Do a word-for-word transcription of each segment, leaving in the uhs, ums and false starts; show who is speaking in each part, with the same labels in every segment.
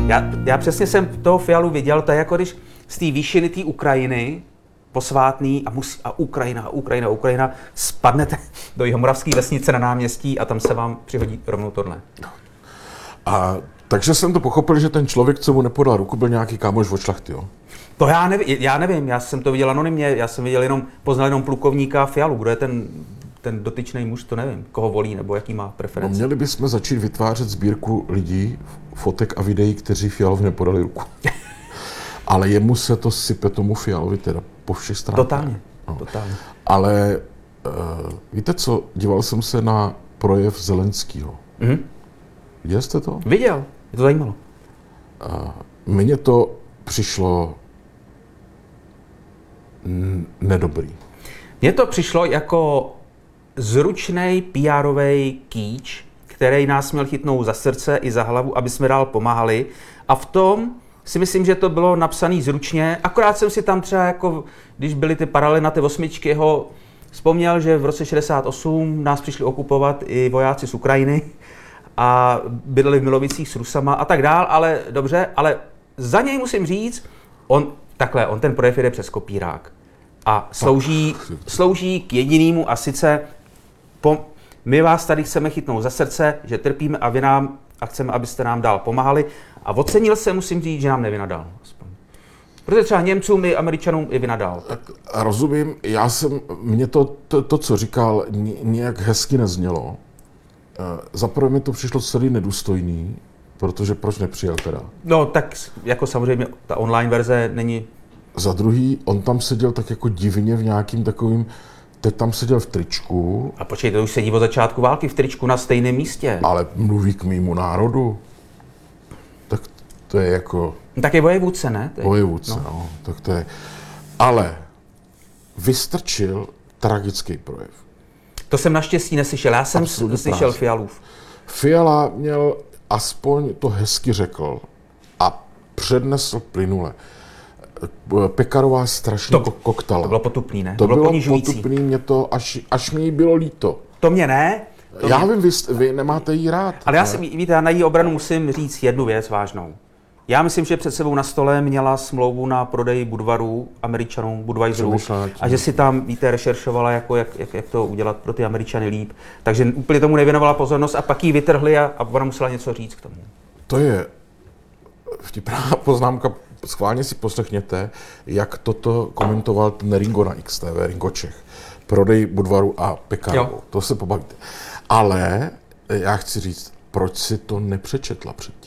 Speaker 1: Já, já přesně jsem toho Fialu viděl, to je jako když z té výšiny té Ukrajiny, posvátný a, musí, a Ukrajina, Ukrajina, Ukrajina, spadnete do jihomoravské vesnice na náměstí a tam se vám přihodí rovnou tohle.
Speaker 2: A takže jsem to pochopil, že ten člověk, co mu nepodal ruku, byl nějaký kámoš od šlachty, jo?
Speaker 1: To já nevím, já nevím, já jsem to viděl anonymně, já jsem viděl jenom, poznal jenom plukovníka Fialu, kdo je ten, ten dotyčný muž, to nevím, koho volí nebo jaký má preference.
Speaker 2: No, měli bychom začít vytvářet sbírku lidí, fotek a videí, kteří Fialovi nepodali ruku. Ale jemu se to sype tomu Fialovi teda po všech stránkách.
Speaker 1: Totálně,
Speaker 2: no.
Speaker 1: totálně.
Speaker 2: Ale uh, víte co, díval jsem se na projev Zelenskýho.
Speaker 1: Mhm.
Speaker 2: Viděl jste to?
Speaker 1: Viděl, mě to zajímalo.
Speaker 2: Uh, mně to přišlo n- nedobrý.
Speaker 1: Mně to přišlo jako zručnej pé érovej kýč, který nás měl chytnout za srdce i za hlavu, aby jsme dál pomáhali. A v tom si myslím, že to bylo napsané zručně. Akorát jsem si tam třeba, jako, když byly ty paralely na ty osmičky, jeho vzpomněl, že v roce šedesát osm nás přišli okupovat i vojáci z Ukrajiny a bydleli v Milovicích s Rusama a tak dál, ale dobře, ale za něj musím říct, on takhle, on ten projev jede přes kopírák a slouží, slouží k jedinému a sice po, my vás tady chceme chytnout za srdce, že trpíme a vy nám a chceme, abyste nám dál pomáhali a ocenil se, musím říct, že nám nevynadal. Aspoň. Protože třeba Němcům i Američanům i vynadal. Tak...
Speaker 2: Rozumím, já jsem, mně to, to, to co říkal, nějak hezky neznělo. Zaprvé mi to přišlo celý nedůstojný, protože proč nepřijel teda?
Speaker 1: No tak jako samozřejmě ta online verze není...
Speaker 2: Za druhý, on tam seděl tak jako divně v nějakým takovým, teď tam seděl v tričku.
Speaker 1: A počkej, to už sedí od začátku války v tričku na stejném místě.
Speaker 2: Ale mluví k mému národu. Tak to je jako...
Speaker 1: Tak je vojevůdce, ne? Teď.
Speaker 2: Vojevůdce, no. no. Tak to je... Ale vystrčil tragický projev.
Speaker 1: To jsem naštěstí neslyšel, já jsem Absolutně slyšel prázdný. Fialův.
Speaker 2: Fiala měl, aspoň to hezky řekl a přednesl plynule. Pekarová strašně
Speaker 1: to,
Speaker 2: koktala.
Speaker 1: To bylo potupný, ne?
Speaker 2: To,
Speaker 1: to bylo,
Speaker 2: bylo
Speaker 1: ponižující.
Speaker 2: potupný, mě to, až, až mi jí bylo líto.
Speaker 1: To mě ne. To
Speaker 2: já
Speaker 1: mě...
Speaker 2: vím, vy, vy nemáte jí rád.
Speaker 1: Ale já si, víte, já na její obranu musím říct jednu věc vážnou. Já myslím, že před sebou na stole měla smlouvu na prodej Budvaru Američanům, Budweiserů, a že si tam, víte, rešeršovala, jako, jak, jak, jak to udělat pro ty Američany líp. Takže úplně tomu nevěnovala pozornost a pak jí vytrhli a, a ona musela něco říct k tomu.
Speaker 2: To je vtipná poznámka. Schválně si poslechněte, jak toto komentoval ten Ringo na X T V, Ringo Čech. Prodej Budvaru a Pekarovou. To se pobavíte. Ale já chci říct, proč si to nepřečetla předtím?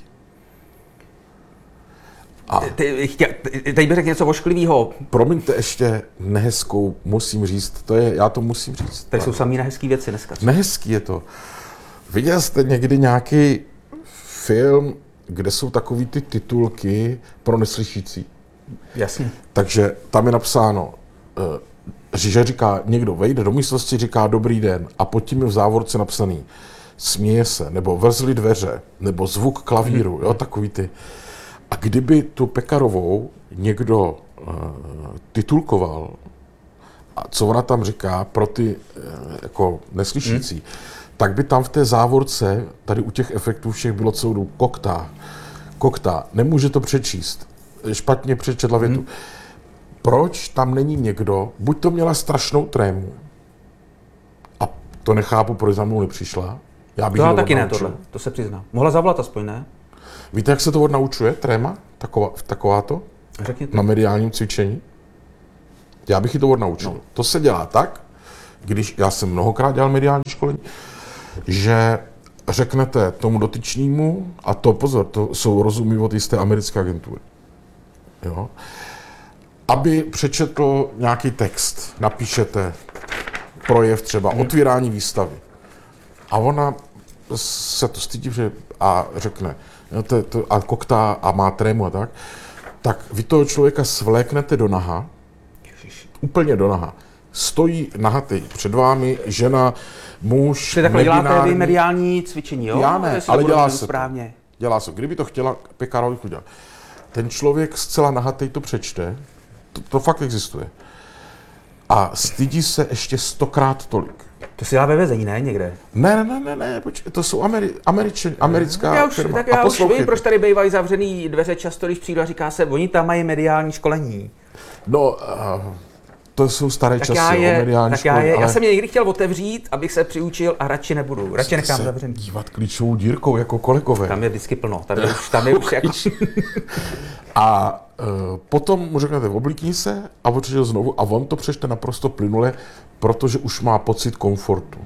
Speaker 1: A ty, ty, teď bych řekl něco ošklivýho.
Speaker 2: Promiňte ještě nehezkou, musím říct, to je, já to musím říct.
Speaker 1: Tady jsou samý nehezký věci dneska.
Speaker 2: Nehezký je to. Viděl jste někdy nějaký film, kde jsou takový ty titulky pro neslyšící?
Speaker 1: Jasně.
Speaker 2: Takže tam je napsáno, že říká, někdo vejde do místnosti, říká dobrý den a pod tím je v závorce napsaný směje se, nebo vrzly dveře, nebo zvuk klavíru, jo, takový ty. A kdyby tu Pekarovou někdo uh, titulkoval, a co ona tam říká pro ty uh, jako neslyšící, hmm. tak by tam v té závorce, tady u těch efektů všech bylo celou dobu koktá, koktá, nemůže to přečíst, špatně přečetla větu. Hmm. Proč tam není někdo, buď to měla strašnou trému, a to nechápu, proč za mnou nepřišla. Já bych
Speaker 1: to taky ne, tohle, to se přiznám. Mohla zavolat aspoň, ne?
Speaker 2: Víte, jak se to odnaučuje, tréma, taková, takováto,
Speaker 1: Řekněte.
Speaker 2: Na mediálním cvičení? Já bych ji to odnaučil. No. To se dělá tak, když, já jsem mnohokrát dělal mediální školení, že řeknete tomu dotyčnému, a to pozor, to jsou rozumí od jisté americké agentury, jo, aby přečetl nějaký text, napíšete projev třeba, hmm. otvírání výstavy. A ona se to stydí, že a řekne, jo, to, to, a koktá a má trému a tak, tak vy toho člověka svléknete do naha, úplně do naha. Stojí nahatý před vámi žena, muž,
Speaker 1: to je takhle děláte vy mediální cvičení, jo?
Speaker 2: Já ne, ale dělá se
Speaker 1: správně.
Speaker 2: To. Dělá se. Kdyby to chtěla Pekarovi udělat. Ten člověk zcela nahatý to přečte, to, to fakt existuje. A stydí se ještě stokrát tolik.
Speaker 1: To si dělá ve vězení, ne? Někde.
Speaker 2: Ne, ne, ne, ne, ne, počkej, to jsou Ameri- Američan, americká
Speaker 1: já už,
Speaker 2: firma.
Speaker 1: tak
Speaker 2: A
Speaker 1: já už
Speaker 2: poslouchejte.
Speaker 1: vím, proč tady bývají zavřený dveře často, když přijdu a říká se, oni tam mají mediální školení.
Speaker 2: No, uh, to jsou staré
Speaker 1: Tak
Speaker 2: časy,
Speaker 1: já,
Speaker 2: jo,
Speaker 1: je,
Speaker 2: mediální
Speaker 1: tak já,
Speaker 2: školy,
Speaker 1: je,
Speaker 2: ale
Speaker 1: já jsem je někdy chtěl otevřít, abych se přiučil a radši nebudu. Radši nechám
Speaker 2: se
Speaker 1: zavřený.
Speaker 2: dívat klíčovou dírkou jako kolegové.
Speaker 1: Tam je vždycky plno. Tam je už, tam je už jako...
Speaker 2: A uh, potom mu řeknete, oblíkni se a odřešil znovu a on to přečte naprosto plynule, protože už má pocit komfortu.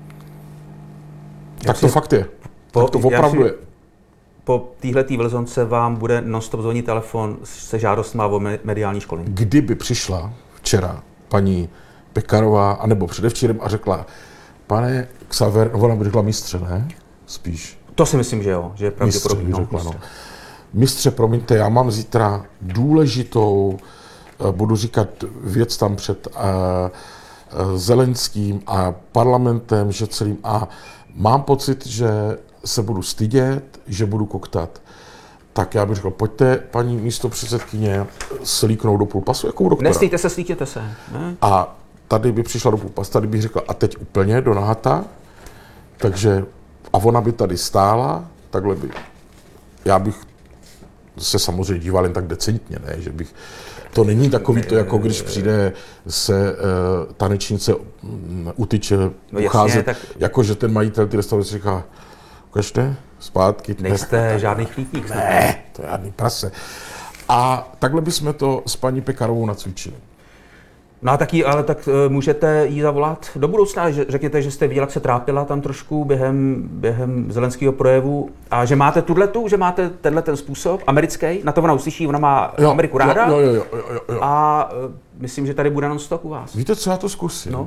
Speaker 2: Tak to
Speaker 1: si-
Speaker 2: fakt je.
Speaker 1: po-
Speaker 2: Tak to
Speaker 1: já
Speaker 2: opravdu
Speaker 1: si-
Speaker 2: je.
Speaker 1: Po téhletý vlzonce vám bude non-stop zvonit telefon se žádostma o me- mediální školení.
Speaker 2: Kdyby přišla včera paní Pekarová, anebo předevčírem a řekla, pane Xaver, ona by řekla mistře, ne? Spíš.
Speaker 1: To si myslím, že jo, že je
Speaker 2: Mistře
Speaker 1: pravděpodobně.
Speaker 2: by
Speaker 1: no,
Speaker 2: řekla, no.
Speaker 1: mistře.
Speaker 2: Mistře, promiňte, já mám zítra důležitou, eh, budu říkat věc tam před uh, uh, Zelenským a parlamentem, že celým, a mám pocit, že se budu stydět, že budu koktat. Tak já bych řekl, pojďte, paní místopředsedkyně, slíknout do půl pasu, jako u doktora.
Speaker 1: Nestýte se, slítěte se. Ne?
Speaker 2: A tady by přišla do půl pasu, tady bych řekl, a teď úplně do nahata, takže, a ona by tady stála, takhle by, já bych se samozřejmě díval jen tak decentně, ne, že bych, to není takový to, jako když přijde se uh, tanečnice um, utyče,
Speaker 1: No jasně,
Speaker 2: ucházet,
Speaker 1: tak-
Speaker 2: jako že ten majitel ty restaurace říká, ukažte, zpátky.
Speaker 1: Nejste žádný chlípník.
Speaker 2: Ne, to je žádný prase. A takhle bychom to s paní Pekarovou nacvičili.
Speaker 1: No a taky, ale tak uh, můžete jí zavolat do budoucna, že řekněte, že jste viděla, jak se trápila tam trošku během, během Zelenského projevu a že máte tuhletu, že máte tenhle ten způsob americký, na to ona uslyší, ona má
Speaker 2: Jo,
Speaker 1: Ameriku ráda
Speaker 2: Jo, jo, jo, jo, jo, jo.
Speaker 1: a uh, myslím, že tady bude non-stop u vás.
Speaker 2: Víte, co já to zkusím?
Speaker 1: No,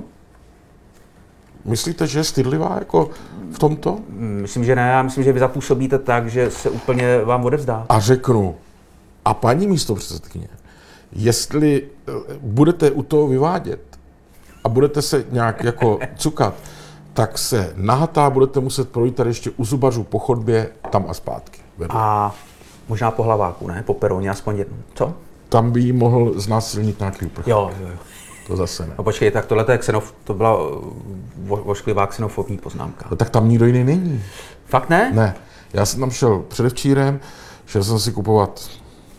Speaker 2: Myslíte, že je stydlivá jako v tomto?
Speaker 1: myslím, že ne, já myslím, že vy zapůsobíte tak, že se úplně vám odevzdá.
Speaker 2: A řeknu, a paní místopředsedkyně, jestli eh, budete u toho vyvádět a budete se nějak jako cukat, tak se nahatá budete muset projít tady ještě u zubařů po chodbě tam a zpátky. vedle.
Speaker 1: A možná po hlaváku, ne? Po peroně aspoň jednou. Co?
Speaker 2: Tam by jí mohl znásilnit nějaký uprchlík.
Speaker 1: Jo, jo, jo.
Speaker 2: To zase ne.
Speaker 1: No počkej, tak tohle je xenof, to byla uh, vo- vošklivá xenofobní poznámka.
Speaker 2: No, tak tam nikdo jiný není.
Speaker 1: Fakt ne?
Speaker 2: Ne. Já jsem tam šel předevčírem, šel jsem si kupovat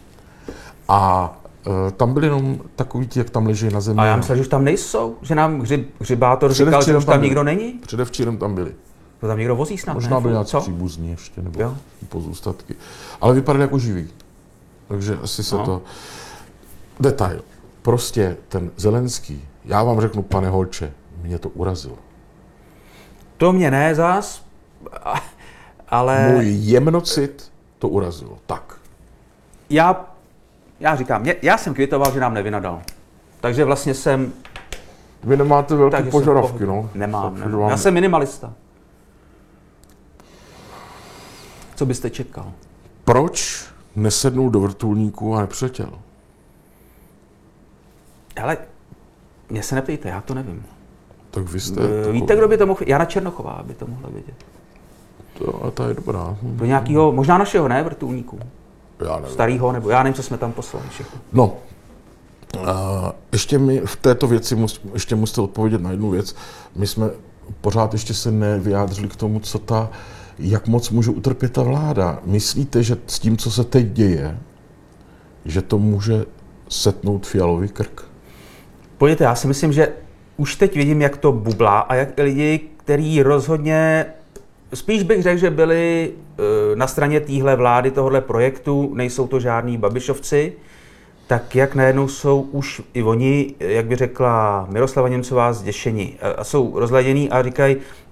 Speaker 2: a e, tam byli jenom takový ti, jak tam leží na zemi.
Speaker 1: A já myslel, že už tam nejsou, že nám hřib, hřibátor říkal, že
Speaker 2: Předevčírem
Speaker 1: už tam
Speaker 2: tam
Speaker 1: nikdo
Speaker 2: byli.
Speaker 1: není.
Speaker 2: Předevčírem tam byli.
Speaker 1: To tam někdo vozí snad,
Speaker 2: Možná
Speaker 1: ne?
Speaker 2: byli nějaký
Speaker 1: Co?
Speaker 2: příbuzní ještě, nebo
Speaker 1: Jo.
Speaker 2: pozůstatky. Ale vypadali jako živí. Takže asi se
Speaker 1: No.
Speaker 2: to... Detail. Prostě ten Zelenský, já vám řeknu, pane Holče, mě to urazilo.
Speaker 1: To mě ne zas, a- ale
Speaker 2: Můj jemnocit to urazilo. Tak.
Speaker 1: já, já říkám, mě, já jsem kvitoval, že nám nevynadal. Takže vlastně jsem...
Speaker 2: Vy nemáte velké
Speaker 1: takže jsem v
Speaker 2: požadavky,
Speaker 1: pohodě.
Speaker 2: no.
Speaker 1: Nemám,
Speaker 2: Takže
Speaker 1: nemám.
Speaker 2: vám-
Speaker 1: Já jsem minimalista. Co byste čekal?
Speaker 2: Proč nesednul do vrtulníku a nepřiletěl?
Speaker 1: Ale mě se neptejte, já to nevím.
Speaker 2: Tak vy jste...
Speaker 1: E,
Speaker 2: takový-
Speaker 1: Víte, kdo by to mohl... Jana Černochová by to mohla vědět.
Speaker 2: To, a ta je dobrá. Hm.
Speaker 1: Do nějakého, možná našeho, ne, vrtulníku.
Speaker 2: Já nevím.
Speaker 1: Starýho, nebo já nevím, co jsme tam poslali všechno.
Speaker 2: No, a ještě mi v této věci mus, ještě musíte odpovědět na jednu věc. My jsme pořád ještě se nevyjádřili k tomu, co ta, jak moc může utrpět ta vláda. Myslíte, že s tím, co se teď děje, že to může setnout Fialový krk?
Speaker 1: Pojďte, já si myslím, že už teď vidím, jak to bublá a jak lidi, kteří rozhodně, spíš bych řekl, že byli e, na straně téhle vlády, tohohle projektu, nejsou to žádní babišovci, tak jak najednou jsou už i oni, jak by řekla Miroslava Němcová, zděšení a, a jsou rozladění a říkají,